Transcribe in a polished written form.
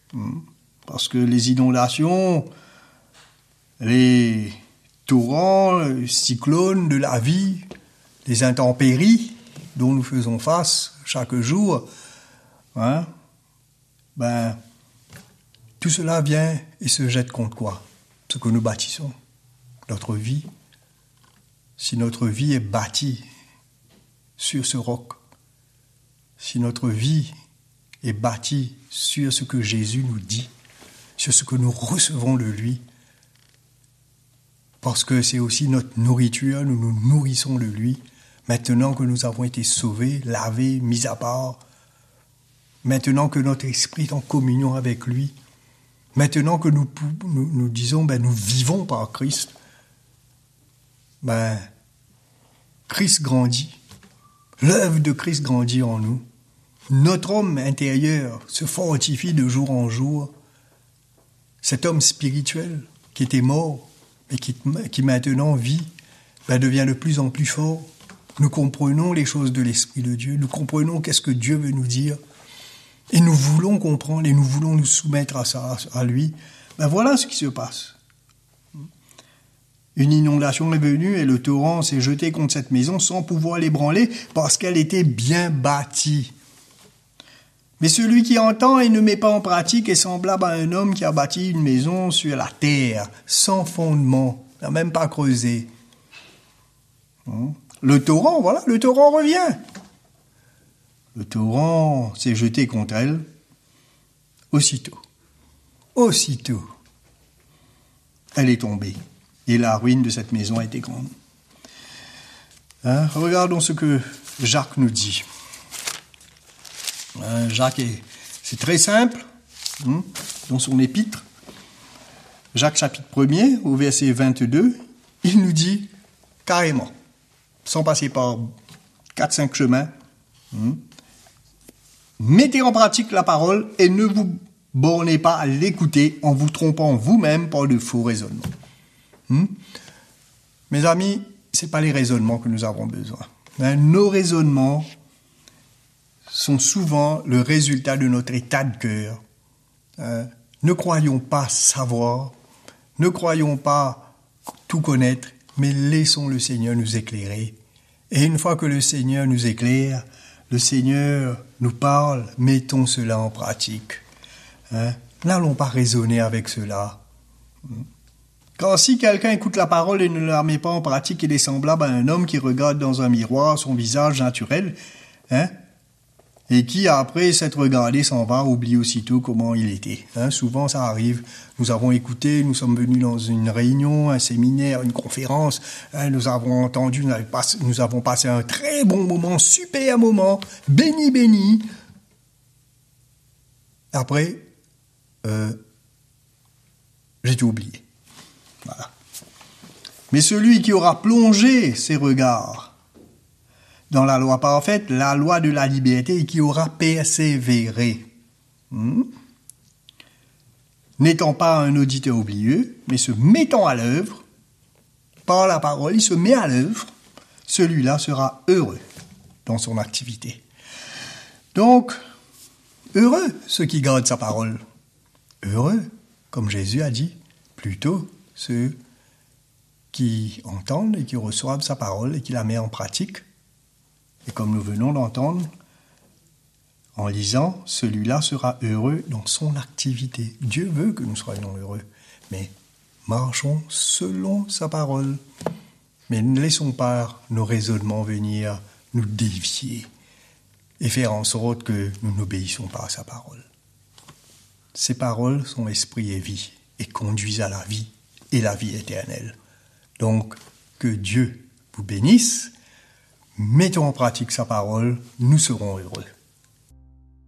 Parce que les inondations, les torrents, les cyclones de la vie, les intempéries dont nous faisons face chaque jour, tout cela vient et se jette contre quoi? Ce que nous bâtissons, notre vie. Si notre vie est bâtie sur ce roc, si notre vie est bâtie sur ce que Jésus nous dit, sur ce que nous recevons de lui, parce que c'est aussi notre nourriture, nous nous nourrissons de lui, maintenant que nous avons été sauvés, lavés, mis à part, maintenant que notre esprit est en communion avec lui, maintenant que nous disons, nous vivons par Christ, Christ grandit, l'œuvre de Christ grandit en nous, notre homme intérieur se fortifie de jour en jour, cet homme spirituel qui était mort et qui maintenant vit, devient de plus en plus fort. Nous comprenons les choses de l'Esprit de Dieu, nous comprenons qu'est-ce que Dieu veut nous dire, et nous voulons comprendre et nous voulons nous soumettre à lui. Voilà ce qui se passe. Une inondation est venue et le torrent s'est jeté contre cette maison sans pouvoir l'ébranler parce qu'elle était bien bâtie. Mais celui qui entend et ne met pas en pratique est semblable à un homme qui a bâti une maison sur la terre, sans fondement, n'a même pas creusé. Le torrent revient. Le torrent s'est jeté contre elle. Aussitôt, elle est tombée. Et la ruine de cette maison a été grande. Regardons ce que Jacques nous dit. C'est très simple, dans son épître. Jacques chapitre 1er, au verset 22, il nous dit carrément, sans passer par 4-5 chemins, mettez en pratique la parole et ne vous bornez pas à l'écouter en vous trompant vous-même par de faux raisonnements. Mes amis, c'est pas les raisonnements que nous avons besoin. Nos raisonnements sont souvent le résultat de notre état de cœur. Ne croyons pas savoir, ne croyons pas tout connaître, mais laissons le Seigneur nous éclairer. Et une fois que le Seigneur nous éclaire, le Seigneur nous parle, mettons cela en pratique. N'allons pas raisonner avec cela. Car si quelqu'un écoute la parole et ne la met pas en pratique, il est semblable à un homme qui regarde dans un miroir son visage naturel, et qui, après s'être regardé, s'en va, oublie aussitôt comment il était. Souvent, ça arrive. Nous avons écouté, nous sommes venus dans une réunion, un séminaire, une conférence, nous avons entendu, nous avons passé un très bon moment, super moment, béni. Après, j'ai tout oublié. Voilà. Mais celui qui aura plongé ses regards dans la loi parfaite, la loi de la liberté, et qui aura persévéré, n'étant pas un auditeur oublieux, mais se mettant à l'œuvre, par la parole, il se met à l'œuvre, celui-là sera heureux dans son activité. Donc, heureux ceux qui gardent sa parole. Heureux, comme Jésus a dit, plutôt ceux qui entendent et qui reçoivent sa parole et qui la mettent en pratique. Et comme nous venons d'entendre, en lisant, celui-là sera heureux dans son activité. Dieu veut que nous soyons heureux, mais marchons selon sa parole. Mais ne laissons pas nos raisonnements venir nous dévier et faire en sorte que nous n'obéissons pas à sa parole. Ses paroles sont esprit et vie et conduisent à la vie et la vie éternelle. Donc, que Dieu vous bénisse. Mettons en pratique sa parole, nous serons heureux.